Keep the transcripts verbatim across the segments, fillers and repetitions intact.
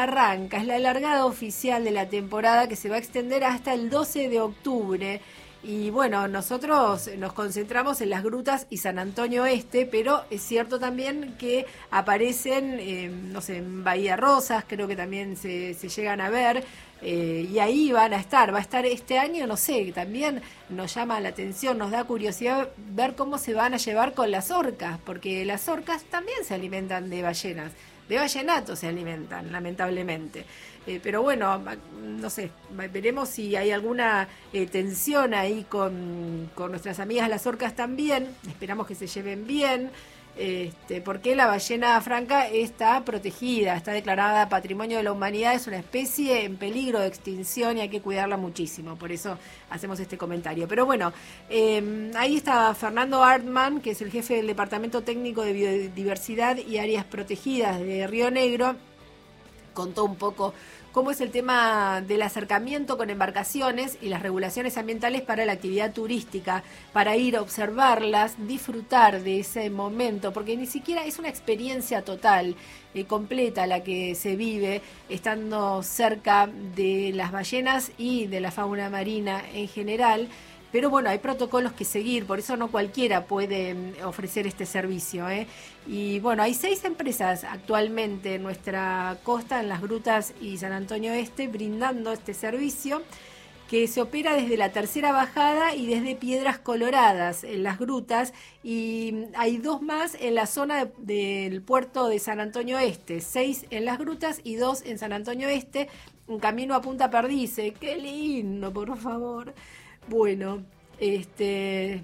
Arranca, es la largada oficial de la temporada que se va a extender hasta el doce de octubre. Y bueno, nosotros nos concentramos en las grutas y San Antonio Este, pero es cierto también que aparecen, eh, no sé, en Bahía Rosas, creo que también se, se llegan a ver, eh, y ahí van a estar. Va a estar este año, no sé, también nos llama la atención, nos da curiosidad ver cómo se van a llevar con las orcas, porque las orcas también se alimentan de ballenas. De vallenato se alimentan, lamentablemente. Eh, pero bueno, no sé, veremos si hay alguna eh, tensión ahí con, con nuestras amigas las orcas también. Esperamos que se lleven bien, este, porque la ballena franca está protegida, está declarada Patrimonio de la Humanidad, es una especie en peligro de extinción y hay que cuidarla muchísimo. Por eso hacemos este comentario. Pero bueno, eh, ahí está Fernando Artman, que es el jefe del Departamento Técnico de Biodiversidad y Áreas Protegidas de Río Negro. Contó un poco cómo es el tema del acercamiento con embarcaciones y las regulaciones ambientales para la actividad turística, para ir a observarlas, disfrutar de ese momento, porque ni siquiera es una experiencia total, eh, completa la que se vive estando cerca de las ballenas y de la fauna marina en general. Pero bueno, hay protocolos que seguir, por eso no cualquiera puede ofrecer este servicio, ¿eh? Y bueno, hay seis empresas actualmente en nuestra costa, en las grutas y San Antonio Este, brindando este servicio, que se opera desde la Tercera Bajada y desde Piedras Coloradas, en las grutas, y hay dos más en la zona de, del puerto de San Antonio Este, seis en las grutas y dos en San Antonio Este, un camino a Punta Perdice. ¡Qué lindo, por favor! Bueno, este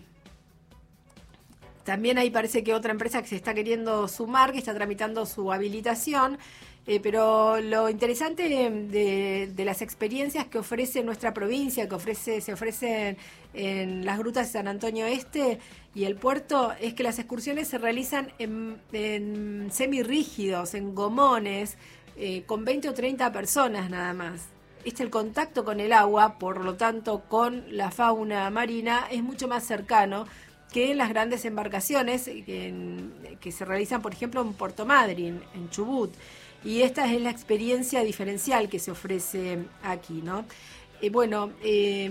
también ahí parece que otra empresa que se está queriendo sumar, que está tramitando su habilitación, eh, pero lo interesante de, de, de las experiencias que ofrece nuestra provincia, que ofrece se ofrecen en las grutas de San Antonio Este y el puerto, es que las excursiones se realizan en, en semirrígidos, en gomones, eh, con veinte o treinta personas nada más. Este, el contacto con el agua, por lo tanto con la fauna marina, es mucho más cercano que en las grandes embarcaciones que, en, que se realizan, por ejemplo, en Puerto Madryn, en Chubut. Y esta es la experiencia diferencial que se ofrece aquí, ¿no? Eh, bueno, eh,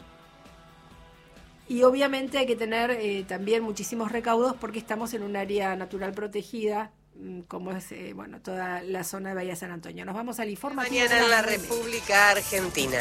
y obviamente hay que tener eh, también muchísimos recaudos porque estamos en un área natural protegida, como es eh, bueno, toda la zona de Bahía San Antonio. Nos vamos al informativo. Mañana en la República Argentina.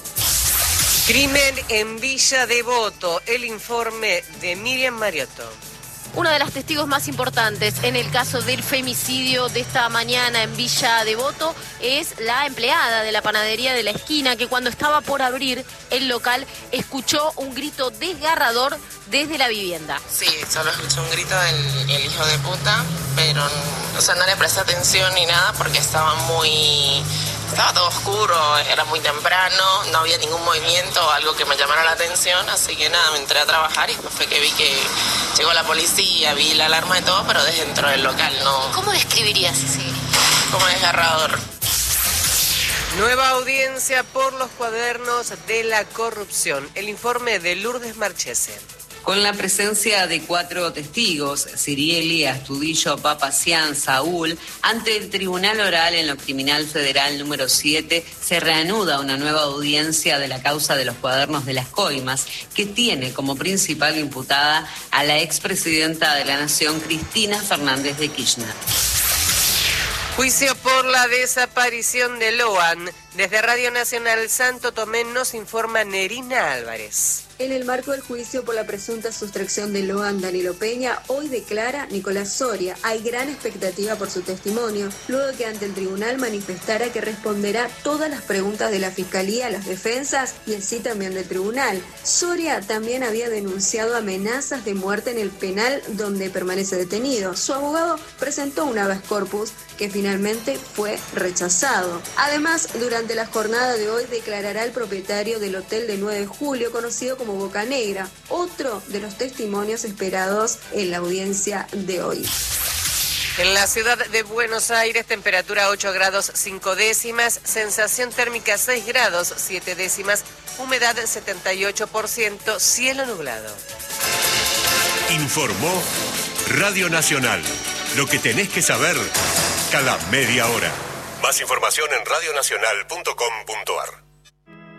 Crimen en Villa Devoto. El informe de Miriam Mariotto. Una de las testigos más importantes en el caso del femicidio de esta mañana en Villa Devoto es la empleada de la panadería de la esquina, que cuando estaba por abrir el local escuchó un grito desgarrador desde la vivienda. Sí, solo escuché un grito del el hijo de puta, pero o sea, no le presté atención ni nada porque estaba muy... Estaba todo oscuro, era muy temprano, no había ningún movimiento o algo que me llamara la atención, así que nada, me entré a trabajar y después fue que vi que llegó la policía, vi la alarma y todo, pero desde dentro del local no... ¿Cómo describirías ese grito? Como desgarrador. Nueva audiencia por los cuadernos de la corrupción. El informe de Lourdes Marchese. Con la presencia de cuatro testigos, Cirieli, Astudillo, Papacián, Saúl, ante el Tribunal Oral en lo Criminal Federal número siete, se reanuda una nueva audiencia de la causa de los cuadernos de las coimas, que tiene como principal imputada a la expresidenta de la Nación, Cristina Fernández de Kirchner. Juicio por la desaparición de Loan. Desde Radio Nacional Santo Tomé nos informa Nerina Álvarez. En el marco del juicio por la presunta sustracción de Loan Danilo Peña, hoy declara Nicolás Soria. Hay gran expectativa por su testimonio, luego de que ante el tribunal manifestara que responderá todas las preguntas de la Fiscalía, las defensas y así también del tribunal. Soria también había denunciado amenazas de muerte en el penal donde permanece detenido. Su abogado presentó un habeas corpus que finalmente fue rechazado. Además, durante la jornada de hoy declarará el propietario del hotel de nueve de julio, conocido como Boca Negra, otro de los testimonios esperados en la audiencia de hoy. En la ciudad de Buenos Aires, temperatura ocho grados cinco décimas, sensación térmica seis grados siete décimas, humedad setenta y ocho por ciento, cielo nublado. Informó Radio Nacional. Lo que tenés que saber cada media hora. Más información en radionacional punto com punto ar.